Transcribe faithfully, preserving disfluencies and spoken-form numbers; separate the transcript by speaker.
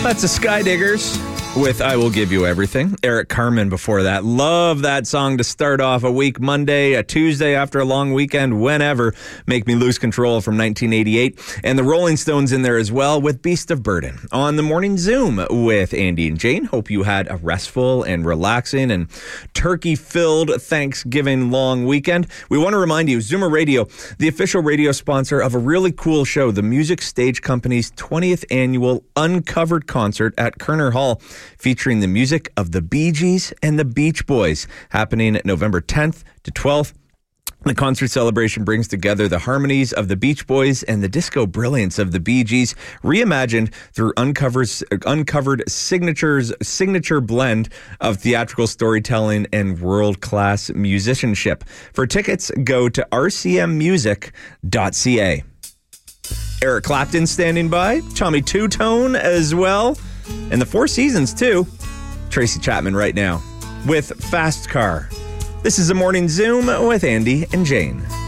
Speaker 1: That's the Skydiggers with I Will Give You Everything. Eric Carmen before that. Love that song to start off a week, Monday, a Tuesday after a long weekend, whenever. Make Me Lose Control from nineteen eighty-eight. And the Rolling Stones in there as well with Beast of Burden. On the Morning Zoom with Andy and Jane. Hope you had a restful and relaxing and turkey-filled Thanksgiving long weekend. We want to remind you, Zoomer Radio, the official radio sponsor of a really cool show, the Music Stage Company's twentieth annual Uncovered concert at Kerner Hall, featuring the music of the Bee Gees and the Beach Boys, happening November tenth to twelfth. The concert celebration brings together the harmonies of the Beach Boys and the disco brilliance of the Bee Gees, reimagined through Uncovers, Uncovered Signature's signature blend of theatrical storytelling and world-class musicianship. For tickets, go to r c m music dot c a. Eric Clapton standing by, Tommy Two-Tone as well, and the Four Seasons too. Tracy Chapman right now with Fast Car. This is a Morning Zoom with Andy and Jane.